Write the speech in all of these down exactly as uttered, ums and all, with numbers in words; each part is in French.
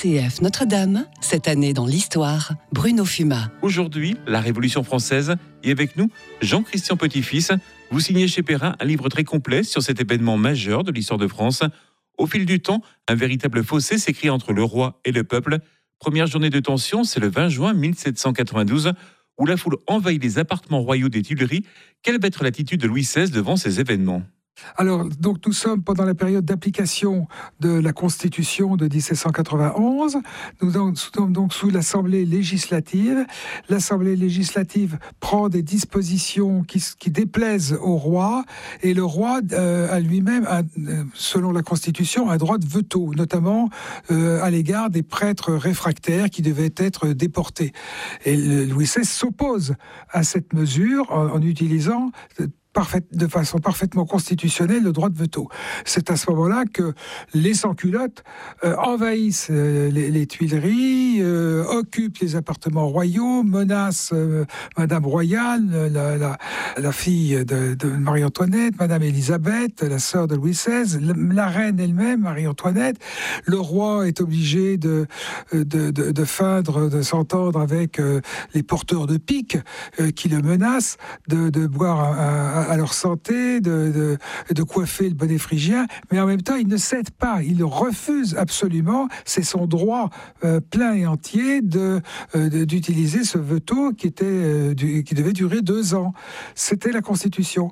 C F Notre-Dame, cette année dans l'histoire, Bruno Fumat. Aujourd'hui, la Révolution française, et avec nous, Jean-Christian Petit-Fils. Vous signez chez Perrin un livre très complet sur cet événement majeur de l'histoire de France. Au fil du temps, un véritable fossé s'écrit entre le roi et le peuple. Première journée de tension, c'est le vingt juin mille sept cent quatre-vingt-douze, où la foule envahit les appartements royaux des Tuileries. Quelle va être l'attitude de Louis seize devant ces événements ? Alors, donc, nous sommes pendant la période d'application de la Constitution de dix-sept cent quatre-vingt-onze. Nous sommes donc sous l'Assemblée législative. L'Assemblée législative prend des dispositions qui, qui déplaisent au roi, et le roi euh, a lui-même, a, selon la Constitution, un droit de veto, notamment euh, à l'égard des prêtres réfractaires qui devaient être déportés. Et Louis seize s'oppose à cette mesure en, en utilisant Parfait, de façon parfaitement constitutionnelle, le droit de veto. C'est à ce moment-là que les sans-culottes euh, envahissent euh, les, les Tuileries, euh, occupent les appartements royaux, menacent euh, Madame Royale, la, la, la fille de, de Marie-Antoinette, Madame Élisabeth, la sœur de Louis seize, la, la reine elle-même, Marie-Antoinette. Le roi est obligé de, de, de, de feindre, de s'entendre avec euh, les porteurs de piques euh, qui le menacent, de, de boire un, un à leur santé, de, de, de coiffer le bonnet phrygien, mais en même temps, il ne cède pas, il refuse absolument, c'est son droit euh, plein et entier de, euh, de, d'utiliser ce veto qui, était, euh, du, qui devait durer deux ans. C'était la Constitution.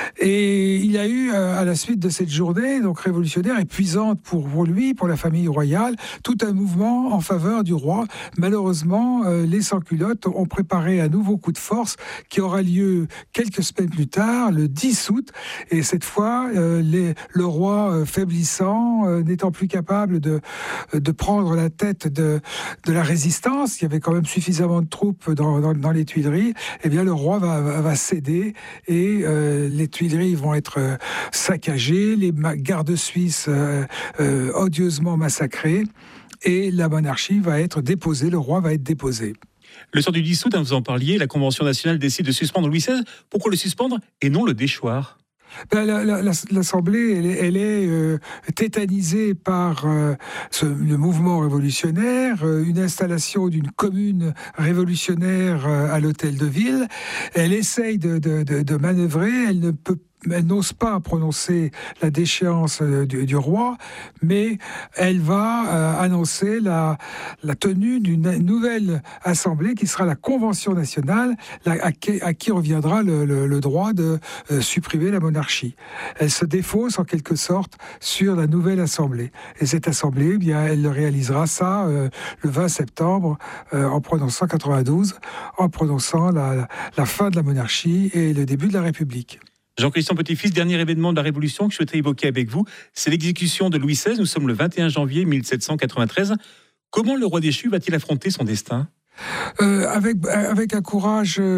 Et il y a eu, euh, à la suite de cette journée donc révolutionnaire, épuisante pour, pour lui, pour la famille royale, tout un mouvement en faveur du roi. Malheureusement, euh, les sans-culottes ont préparé un nouveau coup de force qui aura lieu quelques semaines plus tard, le dix août, et cette fois, euh, les, le roi euh, faiblissant, euh, n'étant plus capable de, de prendre la tête de, de la résistance, il y avait quand même suffisamment de troupes dans, dans, dans les Tuileries, eh bien le roi va, va, va céder, et euh, les Tuileries vont être euh, saccagées, les gardes suisses euh, euh, odieusement massacrés, et la monarchie va être déposée, le roi va être déposé. Le soir du dix août, hein, vous en parliez, la Convention nationale décide de suspendre Louis seize. Pourquoi le suspendre et non le déchoir ? Ben, la, la, L'Assemblée, elle est, elle est euh, tétanisée par euh, ce, le mouvement révolutionnaire, euh, une installation d'une commune révolutionnaire euh, à l'hôtel de ville. Elle essaye de, de, de, de manœuvrer, elle ne peut Elle n'ose pas prononcer la déchéance du, du roi, mais elle va euh, annoncer la, la tenue d'une nouvelle assemblée qui sera la Convention nationale, la, à, qui, à qui reviendra le, le, le droit de euh, supprimer la monarchie. Elle se défausse en quelque sorte sur la nouvelle assemblée. Et cette assemblée, eh bien, elle réalisera ça euh, le vingt septembre euh, en prononçant quatre-vingt-douze, en prononçant la, la, la fin de la monarchie et le début de la République. Jean-Christian Petit-Fils, dernier événement de la Révolution que je souhaitais évoquer avec vous, c'est l'exécution de Louis seize. Nous sommes le vingt et un janvier mille sept cent quatre-vingt-treize. Comment le roi déchu va-t-il affronter son destin ? euh, avec, avec un courage